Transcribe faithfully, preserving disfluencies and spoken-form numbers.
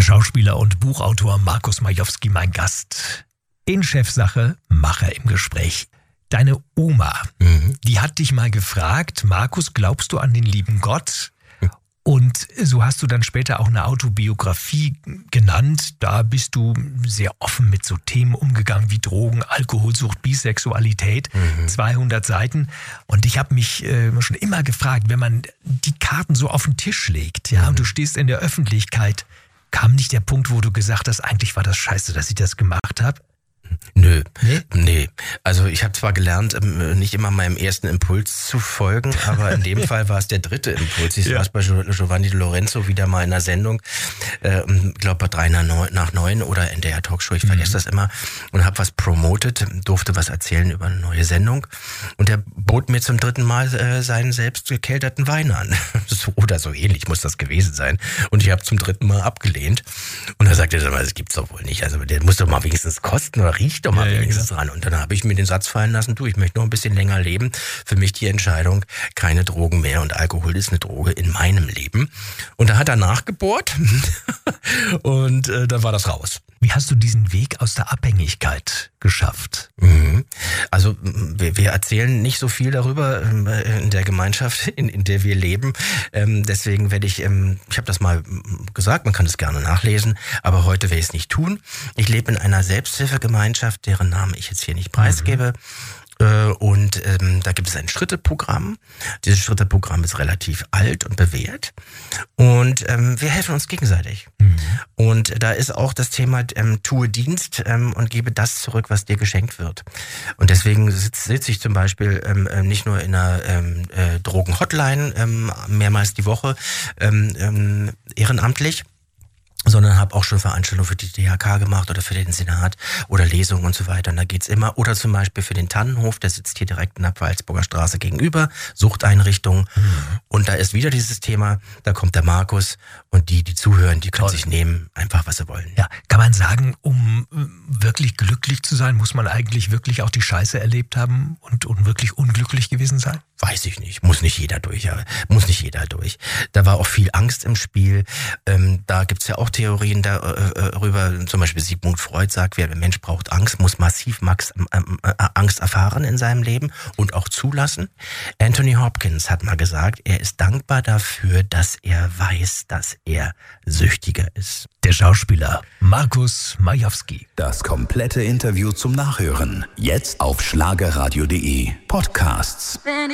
Schauspieler und Buchautor Markus Majowski, mein Gast. In Chefsache, Macher im Gespräch. Deine Oma, mhm. die hat dich mal gefragt, Markus, glaubst du an den lieben Gott? Und so hast du dann später auch eine Autobiografie genannt. Da bist du sehr offen mit so Themen umgegangen wie Drogen, Alkoholsucht, Bisexualität. Mhm. zweihundert Seiten. Und ich habe mich äh, schon immer gefragt, wenn man die Karten so auf den Tisch legt, ja, mhm. und du stehst in der Öffentlichkeit, kam nicht der Punkt, wo du gesagt hast, eigentlich war das scheiße, dass ich das gemacht habe? Nö, nee? nee. Also ich habe zwar gelernt, nicht immer meinem ersten Impuls zu folgen, aber in dem Fall war es der dritte Impuls. Ich ja. saß bei Giovanni Di Lorenzo wieder mal in einer Sendung, äh, glaube bei drei nach neun oder in der Talkshow, ich vergesse mhm. das immer, und habe was promotet, durfte was erzählen über eine neue Sendung und der bot mir zum dritten Mal äh, seinen selbst gekelterten Wein an. So oder so ähnlich muss das gewesen sein. Und ich habe zum dritten Mal abgelehnt und er sagte, das gibt's doch wohl nicht. Also der muss doch mal wenigstens kosten oder riecht doch mal ja, wenigstens ja, dran. Und dann habe ich mir den Satz fallen lassen, du, ich möchte noch ein bisschen länger leben. Für mich die Entscheidung, keine Drogen mehr und Alkohol ist eine Droge in meinem Leben. Und da hat er nachgebohrt und äh, dann war das raus. Wie hast du diesen Weg aus der Abhängigkeit geschafft? Mhm. Also wir, wir erzählen nicht so viel darüber in der Gemeinschaft, in, in der wir leben. Ähm, deswegen werde ich, ähm, ich habe das mal gesagt, man kann es gerne nachlesen, aber heute werde ich es nicht tun. Ich lebe in einer Selbsthilfegemeinschaft, deren Namen ich jetzt hier nicht preisgebe. Mhm. Und ähm, da gibt es ein Schritteprogramm. Dieses Schritteprogramm ist relativ alt und bewährt. Und ähm, wir helfen uns gegenseitig. Mhm. Und da ist auch das Thema, ähm, tue Dienst ähm, und gebe das zurück, was dir geschenkt wird. Und deswegen sitze sitz ich zum Beispiel ähm, nicht nur in einer ähm, äh, Drogen-Hotline ähm, mehrmals die Woche ähm, ähm, ehrenamtlich, sondern habe auch schon Veranstaltungen für die D H K gemacht oder für den Senat oder Lesungen und so weiter. Und da geht's immer. Oder zum Beispiel für den Tannenhof, der sitzt hier direkt in der Pfalzburger Straße gegenüber, Suchteinrichtung. Mhm. Und da ist wieder dieses Thema, da kommt der Markus und die, die zuhören, die können Toll. sich nehmen, einfach was sie wollen. Ja, kann man sagen, um wirklich glücklich zu sein, muss man eigentlich wirklich auch die Scheiße erlebt haben und, und wirklich unglücklich gewesen sein? Weiß ich nicht, muss nicht jeder durch, ja. muss nicht jeder durch. Da war auch viel Angst im Spiel. Ähm, da gibt's ja auch Theorien darüber, zum Beispiel Sigmund Freud sagt, wer Mensch braucht Angst, muss massiv Max, äh, äh, Angst erfahren in seinem Leben und auch zulassen. Anthony Hopkins hat mal gesagt, er ist dankbar dafür, dass er weiß, dass er süchtiger ist. Der Schauspieler Markus Majowski. Das komplette Interview zum Nachhören, jetzt auf schlagerradio punkt de Podcasts.